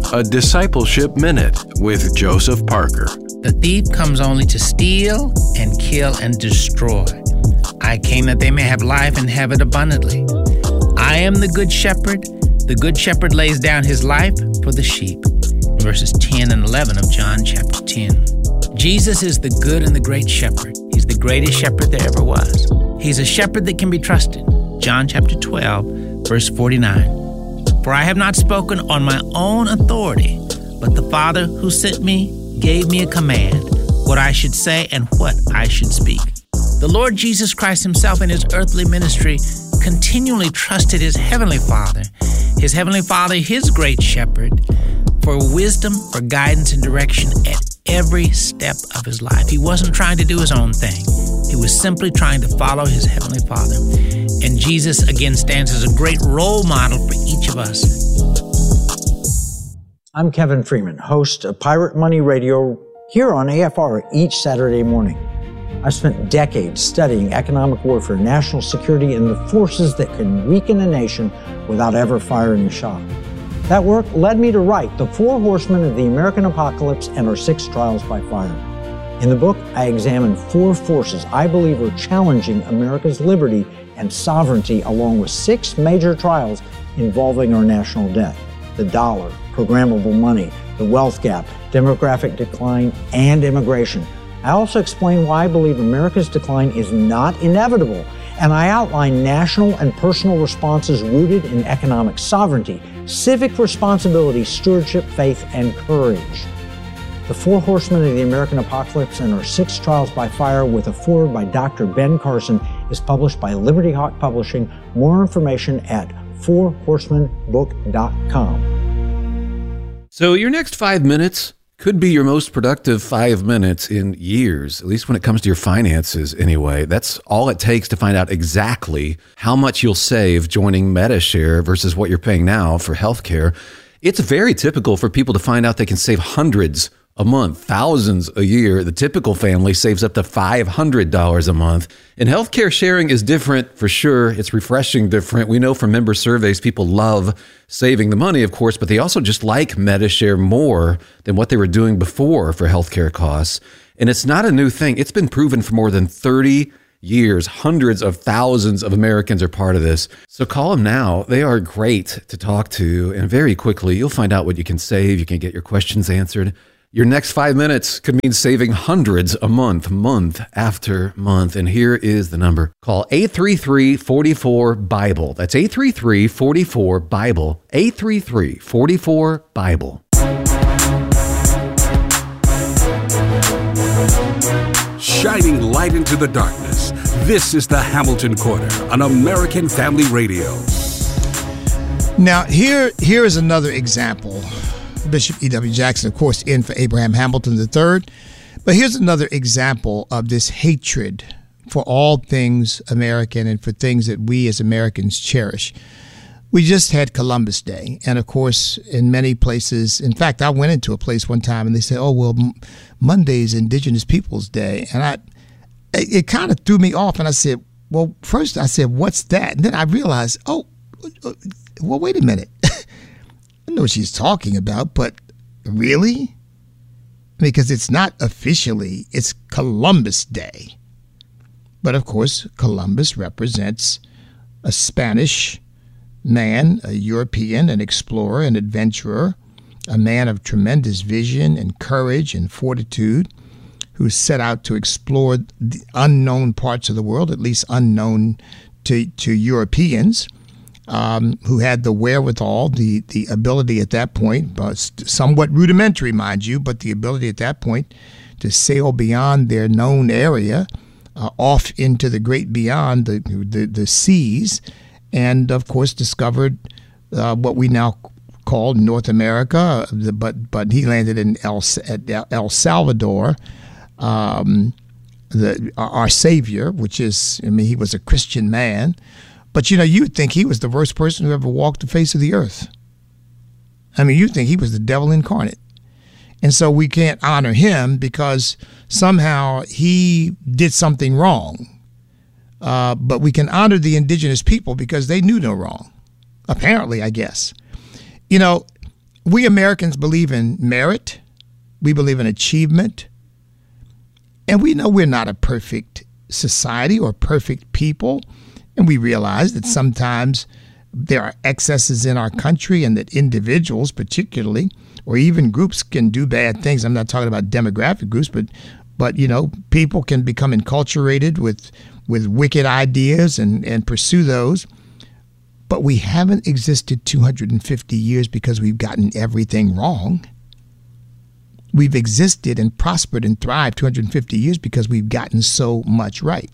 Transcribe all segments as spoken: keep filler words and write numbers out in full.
A Discipleship Minute with Joseph Parker. The thief comes only to steal and kill and destroy. I came that they may have life and have it abundantly. I am the good shepherd. The good shepherd lays down his life for the sheep. Verses ten and eleven of John chapter ten. Jesus is the good and the great shepherd. He's the greatest shepherd there ever was. He's a shepherd that can be trusted. John chapter twelve, verse forty-nine. For I have not spoken on my own authority, but the Father who sent me gave me a command, what I should say and what I should speak. The Lord Jesus Christ himself in his earthly ministry continually trusted his heavenly Father, his heavenly Father, his great shepherd, for wisdom, for guidance and direction at every step of his life. He wasn't trying to do his own thing. He was simply trying to follow his heavenly Father. And Jesus, again, stands as a great role model for each of us. I'm Kevin Freeman, host of Pirate Money Radio here on A F R each Saturday morning. I've spent decades studying economic warfare, national security, and the forces that can weaken a nation without ever firing a shot. That work led me to write The Four Horsemen of the American Apocalypse and Our Six Trials by Fire. In the book, I examine four forces I believe are challenging America's liberty and sovereignty, along with six major trials involving our national debt: the dollar, programmable money, the wealth gap, demographic decline, and immigration. I also explain why I believe America's decline is not inevitable, and I outline national and personal responses rooted in economic sovereignty, civic responsibility, stewardship, faith, and courage. The Four Horsemen of the American Apocalypse and Our Six Trials by Fire, with a foreword by Doctor Ben Carson, is published by Liberty Hawk Publishing. More information at four horsemen book dot com. So your next five minutes could be your most productive five minutes in years, at least when it comes to your finances anyway. That's all it takes to find out exactly how much you'll save joining Medi-Share versus what you're paying now for healthcare. It's very typical for people to find out they can save hundreds a month, thousands a year. The typical family saves up to five hundred dollars a month. And healthcare sharing is different for sure. It's refreshing different. We know from member surveys, people love saving the money, of course, but they also just like Medi-Share more than what they were doing before for healthcare costs. And it's not a new thing. It's been proven for more than thirty years. Hundreds of thousands of Americans are part of this. So call them now. They are great to talk to. And very quickly, you'll find out what you can save. You can get your questions answered. Your next five minutes could mean saving hundreds a month, month after month. And here is the number. Call eight three three, four four, BIBLE. That's eight three three, four four, BIBLE. eight three three, four four, BIBLE. Shining light into the darkness. This is the Hamilton Corner on American Family Radio. Now, here, here is another example. Bishop E W. Jackson, of course, in for Abraham Hamilton the third. But here's another example of this hatred for all things American and for things that we as Americans cherish. We just had Columbus Day. And, of course, in many places, in fact, I went into a place one time and they said, oh, well, Monday's Indigenous Peoples Day. And I, it, it kind of threw me off. And I said, well, first I said, what's that? And then I realized, oh, well, wait a minute. I know what she's talking about, but really? Because it's not officially, it's Columbus Day. But of course, Columbus represents a Spanish man, a European, an explorer, an adventurer, a man of tremendous vision and courage and fortitude, who set out to explore the unknown parts of the world, at least unknown to, to Europeans. Um, who had the wherewithal, the, the ability at that point, but somewhat rudimentary, mind you, but the ability at that point to sail beyond their known area, uh, off into the great beyond, the, the, the seas, and of course discovered uh, what we now call North America, but but he landed in El, at El Salvador, um, the, our Savior, which is, I mean, he was a Christian man. But, you know, you'd think he was the worst person who ever walked the face of the earth. I mean, you'd think he was the devil incarnate. And so we can't honor him because somehow he did something wrong. Uh, but we can honor the indigenous people because they knew no wrong. Apparently, I guess. You know, we Americans believe in merit. We believe in achievement. And we know we're not a perfect society or perfect people. And we realize that sometimes there are excesses in our country and that individuals particularly, or even groups, can do bad things. I'm not talking about demographic groups, but, but you know, people can become enculturated with with wicked ideas and, and pursue those. But we haven't existed two hundred fifty years because we've gotten everything wrong. We've existed and prospered and thrived two hundred fifty years because we've gotten so much right.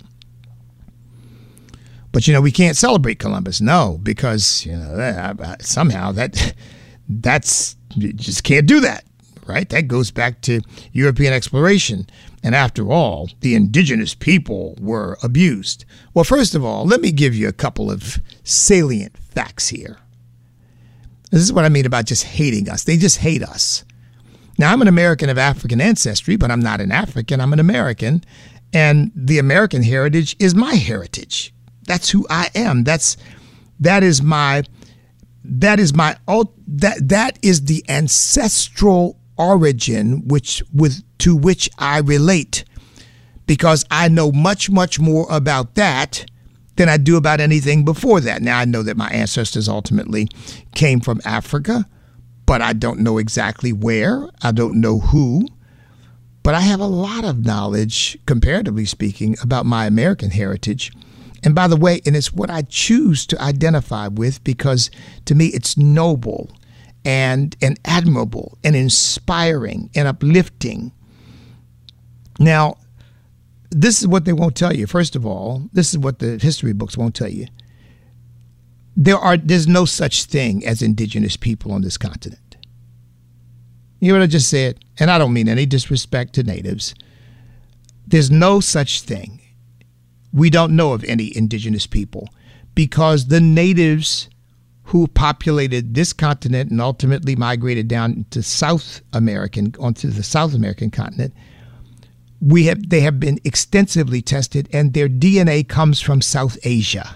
But, you know, we can't celebrate Columbus. No, because, you know, somehow that that's you just can't do that. Right? That goes back to European exploration. And after all, the indigenous people were abused. Well, first of all, let me give you a couple of salient facts here. This is what I mean about just hating us. They just hate us. Now, I'm an American of African ancestry, but I'm not an African. I'm an American. And the American heritage is my heritage. That's who I am. That's that is my that is my that that is the ancestral origin which with to which I relate, because I know much, much more about that than I do about anything before that. Now, I know that my ancestors ultimately came from Africa, but I don't know exactly where. I don't know who. But I have a lot of knowledge, comparatively speaking, about my American heritage. And by the way, and it's what I choose to identify with, because to me it's noble and, and admirable and inspiring and uplifting. Now, this is what they won't tell you. First of all, this is what the history books won't tell you. There are there's no such thing as indigenous people on this continent. You know what I just said? And I don't mean any disrespect to natives. There's no such thing. We don't know of any indigenous people, because the natives who populated this continent and ultimately migrated down to South American, onto the South American continent, we have they have been extensively tested, and their D N A comes from South Asia.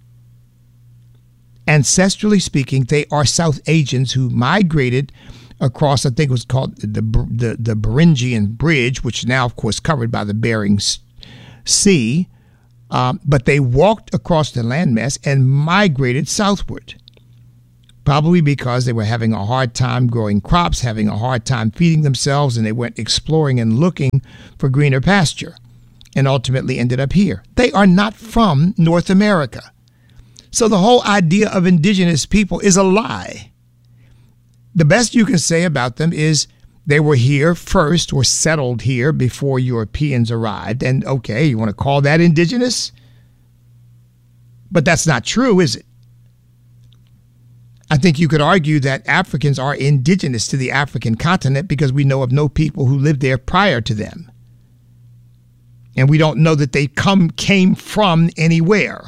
Ancestrally speaking, they are South Asians who migrated across, I think it was called the the, the Beringian Bridge, which now, of course, covered by the Bering Sea. Um, but they walked across the landmass and migrated southward, probably because they were having a hard time growing crops, having a hard time feeding themselves, and they went exploring and looking for greener pasture, and ultimately ended up here. They are not from North America. So the whole idea of indigenous people is a lie. The best you can say about them is they were here first, or settled here before Europeans arrived. And okay, you want to call that indigenous? But that's not true, is it? I think you could argue that Africans are indigenous to the African continent because we know of no people who lived there prior to them. And we don't know that they come came from anywhere.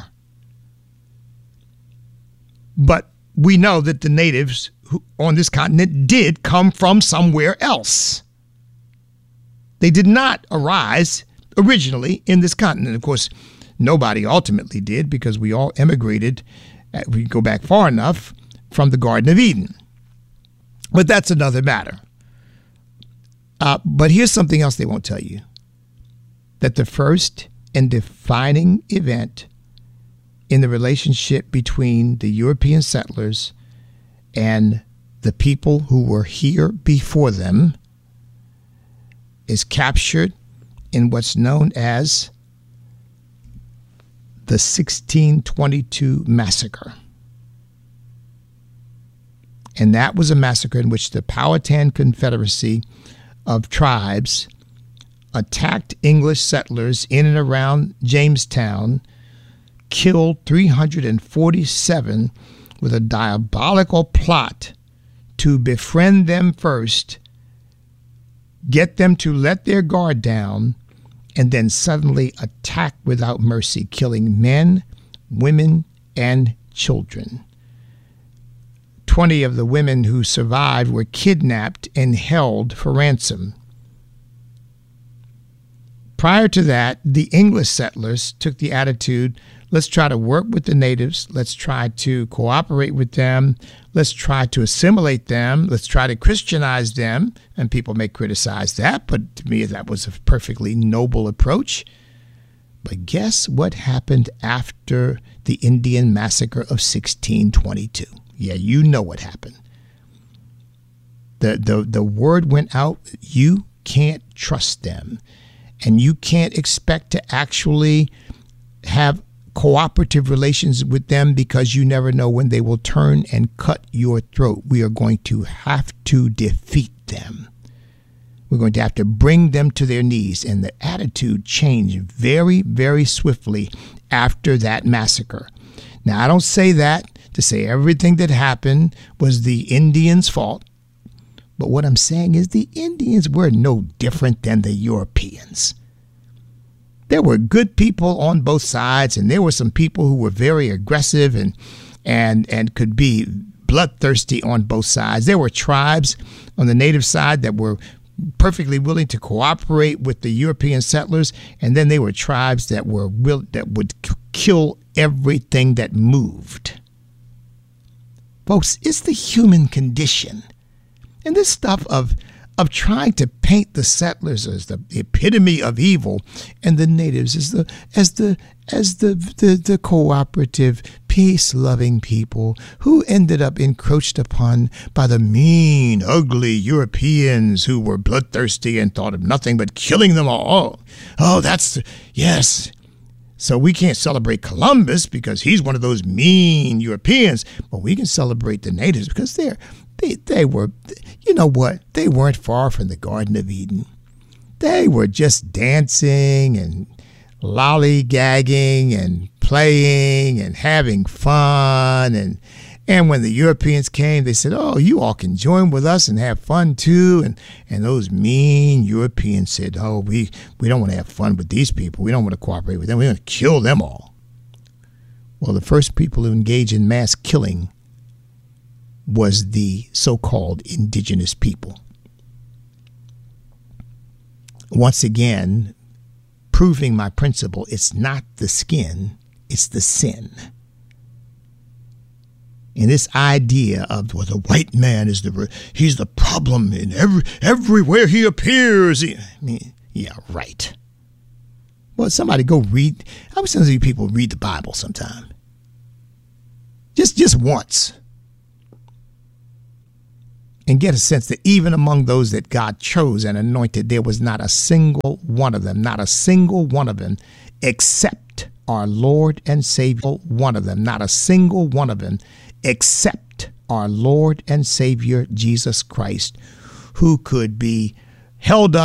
But we know that the natives who on this continent did come from somewhere else. They did not arise originally in this continent. Of course, nobody ultimately did, because we all emigrated, uh, we go back far enough, from the Garden of Eden. But that's another matter. Uh, but here's something else they won't tell you. That the first and defining event in the relationship between the European settlers and the people who were here before them is captured in what's known as the sixteen twenty-two Massacre. And that was a massacre in which the Powhatan Confederacy of tribes attacked English settlers in and around Jamestown, killed three hundred forty-seven with a diabolical plot to befriend them first, get them to let their guard down, and then suddenly attack without mercy, killing men, women, and children. Twenty of the women who survived were kidnapped and held for ransom. Prior to that, the English settlers took the attitude, Let's try to work with the natives. Let's try to cooperate with them. Let's try to assimilate them. Let's try to Christianize them. And people may criticize that, but to me, that was a perfectly noble approach. But guess what happened after the Indian massacre of sixteen twenty-two? Yeah, you know what happened. The, the, the word went out, you can't trust them. And you can't expect to actually have cooperative relations with them because you never know when they will turn and cut your throat. We are going to have to defeat them. We're going to have to bring them to their knees. And the attitude changed very, very swiftly after that massacre. Now, I don't say that to say everything that happened was the Indians' fault. But what I'm saying is the Indians were no different than the Europeans. There were good people on both sides, and there were some people who were very aggressive and and and could be bloodthirsty on both sides. There were tribes on the native side that were perfectly willing to cooperate with the European settlers, and then there were tribes that were will that would kill everything that moved. Folks, it's the human condition. And this stuff of of trying to paint the settlers as the epitome of evil and the natives as the as the as the the, the cooperative, peace-loving people who ended up encroached upon by the mean, ugly Europeans who were bloodthirsty and thought of nothing but killing them all. Oh, that's yes. So we can't celebrate Columbus because he's one of those mean Europeans, but we can celebrate the natives because they're They, they were, you know what? They weren't far from the Garden of Eden. They were just dancing and lollygagging and playing and having fun. And and when the Europeans came, they said, oh, you all can join with us and have fun too. And and those mean Europeans said, oh, we, we don't want to have fun with these people. We don't want to cooperate with them. We're going to kill them all. Well, the first people to engage in mass killing was the so-called indigenous people. Once again, proving my principle, it's not the skin, it's the sin. And this idea of, well, the white man is the, he's the problem in every, everywhere he appears. I mean, yeah, right. Well, somebody go read, I would send you people read the Bible sometime. Just, just once. And get a sense that even among those that God chose and anointed, there was not a single one of them, not a single one of them, except our Lord and Savior, one of them, not a single one of them, except our Lord and Savior, Jesus Christ, who could be held up